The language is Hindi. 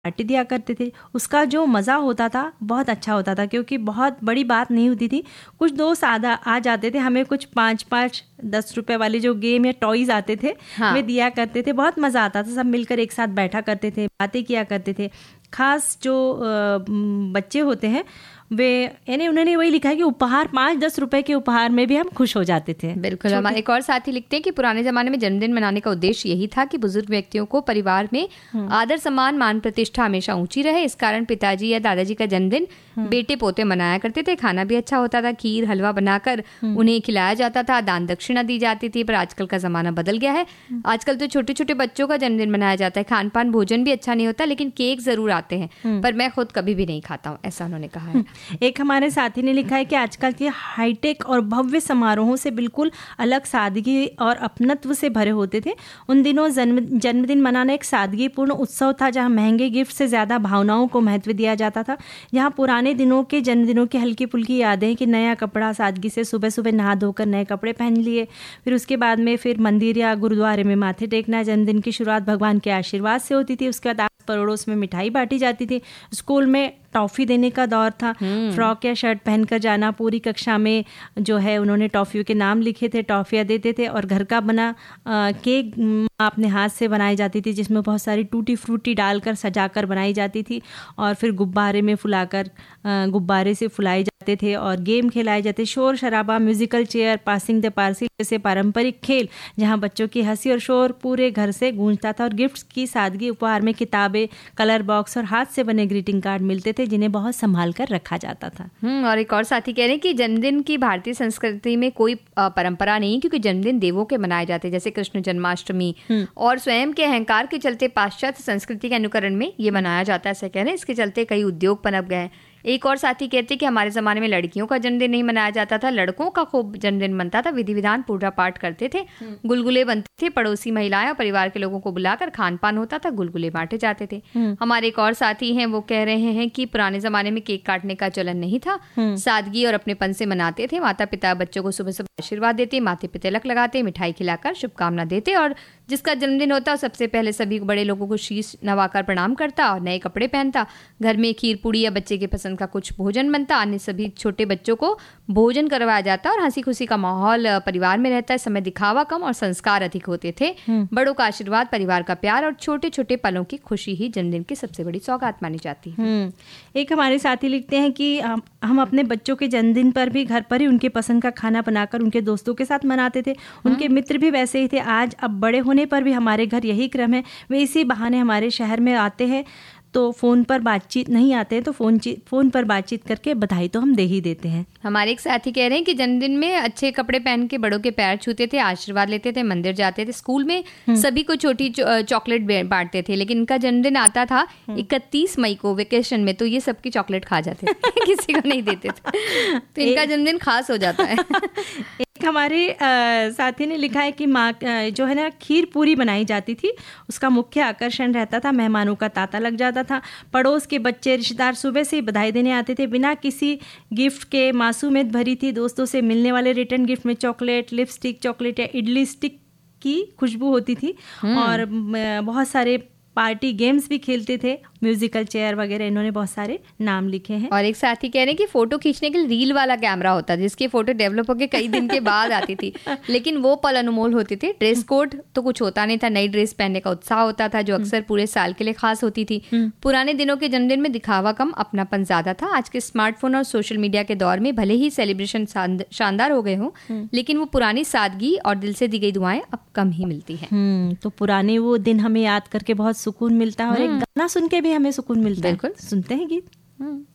पार्टी दिया करते थे। उसका जो मज़ा होता था बहुत अच्छा होता था, क्योंकि बहुत बड़ी बात नहीं होती थी। कुछ दोस्त आ जाते थे, हमें कुछ 5-5 10 रुपए वाले जो गेम या टॉयज़ आते थे वे दिया करते थे। बहुत मज़ा आता था, सब मिलकर एक साथ बैठा करते थे, बातें किया करते थे। खास जो बच्चे होते हैं वे, यानी उन्होंने वही लिखा है कि उपहार 5-10 रुपए के उपहार में भी हम खुश हो जाते थे। बिल्कुल। हमारे एक और साथी लिखते हैं कि पुराने जमाने में जन्मदिन मनाने का उद्देश्य यही था कि बुजुर्ग व्यक्तियों को परिवार में आदर सम्मान मान प्रतिष्ठा हमेशा ऊंची रहे। इस कारण पिताजी या दादाजी का जन्मदिन बेटे पोते मनाया करते थे। खाना भी अच्छा होता था, खीर हलवा बनाकर उन्हें खिलाया जाता था, दान दक्षिणा दी जाती थी। पर आजकल का जमाना बदल गया है। आजकल तो छोटे छोटे बच्चों का जन्मदिन मनाया जाता है। खान पान भोजन भी अच्छा नहीं होता, लेकिन केक जरूर आते हैं, पर मैं खुद कभी भी नहीं खाता हूँ, ऐसा उन्होंने कहा है। एक हमारे साथी ने लिखा है कि आजकल के हाईटेक और भव्य समारोहों से बिल्कुल अलग सादगी और अपनत्व से भरे होते थे। उन दिनों जन्मदिन मनाना एक सादगीपूर्ण उत्सव था, जहां महंगे गिफ्ट से ज़्यादा भावनाओं को महत्व दिया जाता था। जहां पुराने दिनों के जन्मदिनों की हल्की फुल्की यादें कि नया कपड़ा, सादगी से सुबह सुबह नहा धोकर नए कपड़े पहन लिए, फिर उसके बाद में फिर मंदिर या गुरुद्वारे में माथे टेकना। जन्मदिन की शुरुआत भगवान के आशीर्वाद से होती थी। उसके बाद आस पड़ोस में मिठाई बांटी जाती थी। स्कूल में टॉफ़ी देने का दौर था। फ्रॉक या शर्ट पहनकर जाना। पूरी कक्षा में जो है उन्होंने टॉफ़ियों के नाम लिखे थे, टॉफ़ियाँ देते थे। और घर का बना केक अपने हाथ से बनाई जाती थी, जिसमें बहुत सारी टूटी फ्रूटी डालकर सजाकर बनाई जाती थी। और फिर गुब्बारे में फुलाकर गुब्बारे से फुलाए जाते थे और गेम खिलाए जाते। शोर शराबा, musical chair, passing the parcel जैसे पारंपरिक खेल, जहाँ बच्चों की हंसी और शोर पूरे घर से गूंजता था। और गिफ्ट्स की सादगी, उपहार में किताबें, कलर बॉक्स और हाथ से बने ग्रीटिंग कार्ड मिलते थे, जिन्हें बहुत संभाल कर रखा जाता था। और एक और साथी कह रहे हैं कि जन्मदिन की भारतीय संस्कृति में कोई परंपरा नहीं, क्योंकि जन्मदिन देवों के मनाए जाते हैं, जैसे कृष्ण जन्माष्टमी। और स्वयं के अहंकार के चलते पाश्चात्य संस्कृति के अनुकरण में ये मनाया जाता है, ऐसे कह रहे हैं। इसके चलते कई उद्योग पनप गए हैं। एक और साथी कहते हैं कि हमारे ज़माने में लड़कियों का जन्मदिन नहीं मनाया जाता था, लड़कों का खूब जन्मदिन बनता था। विधि विधान पूजा पाठ करते थे, गुलगुले बनते थे, पड़ोसी महिलाएं और परिवार के लोगों को बुलाकर खान पान होता था, गुलगुले बांटे जाते थे। हमारे एक और साथी हैं, वो कह रहे हैं कि पुराने ज़माने में केक काटने का चलन नहीं था, सादगी और अपनेपन से मनाते थे। माता पिता बच्चों को सुबह सुबह आशीर्वाद देते, माथे पे तिलक लगाते, मिठाई खिलाकर शुभकामना देते। और जिसका जन्मदिन होता सबसे पहले सभी बड़े लोगों को शीश नवाकर प्रणाम करता और नए कपड़े पहनता। घर में खीर पूड़ी या बच्चे के पसंद का कुछ भोजन बनता। अन्य सभी छोटे बच्चों को भोजन करवाया जाता और हंसी खुशी का माहौल परिवार में रहता है। समय दिखावा कम और संस्कार अधिक होते थे। बड़ों का आशीर्वाद, परिवार का प्यार और छोटे छोटे पलों की खुशी ही जन्मदिन की सबसे बड़ी सौगात मानी जाती है। एक हमारे साथी लिखते हैं कि हम अपने बच्चों के जन्मदिन पर भी घर पर ही उनके पसंद का खाना बनाकर उनके दोस्तों के साथ मनाते थे। उनके मित्र भी वैसे ही थे। आज अब बड़े होने पर भी हमारे घर यही क्रम है। वे इसी बहाने हमारे शहर में आते हैं, तो फ़ोन पर बातचीत नहीं आते हैं तो फ़ोन पर बातचीत करके बधाई तो हम दे ही देते हैं। हमारे एक साथी कह रहे हैं कि जन्मदिन में अच्छे कपड़े पहन के बड़ों के पैर छूते थे, आशीर्वाद लेते थे, मंदिर जाते थे। स्कूल में सभी को छोटी चॉकलेट बांटते थे, लेकिन इनका जन्मदिन आता था 31 मई को वेकेशन में, तो ये सबकी चॉकलेट खा जाते थे किसी को नहीं देते थे, तो इनका जन्मदिन खास हो जाता है। एक हमारे साथी ने लिखा है कि माँ जो है ना खीर पूरी बनाई जाती थी, उसका मुख्य आकर्षण रहता था। मेहमानों का तांता लग जाता था। पड़ोस के बच्चे रिश्तेदार सुबह से ही बधाई देने आते थे, बिना किसी गिफ्ट के। मासूमियत भरी थी। दोस्तों से मिलने वाले रिटर्न गिफ्ट में चॉकलेट, लिपस्टिक, चॉकलेट या इडली स्टिक की खुशबू होती थी। और बहुत सारे पार्टी गेम्स भी खेलते थे, म्यूजिकल चेयर वगैरह। इन्होंने बहुत सारे नाम लिखे हैं। और एक साथी कह रहे हैं कि फोटो खींचने के लिए रील वाला कैमरा होता था, जिसकी फोटो डेवलप होकर कई दिन के बाद आती थी, लेकिन वो पल अनमोल होते थे। ड्रेस कोड तो कुछ होता नहीं था, नई ड्रेस पहनने का उत्साह होता था, जो अक्सर पूरे साल के लिए खास होती थी। पुराने दिनों के जन्मदिन में दिखावा कम, अपनापन ज्यादा था। आज के स्मार्टफोन और सोशल मीडिया के दौर में भले ही सेलिब्रेशन शानदार हो गए हों, लेकिन वो पुरानी सादगी और दिल से दी गई दुआएं अब कम ही मिलती है। तो पुराने वो दिन हमें याद करके बहुत सुकून मिलता है, और एक गाना सुन के भी हमें सुकून मिलता है। बिल्कुल, सुनते हैं गीत।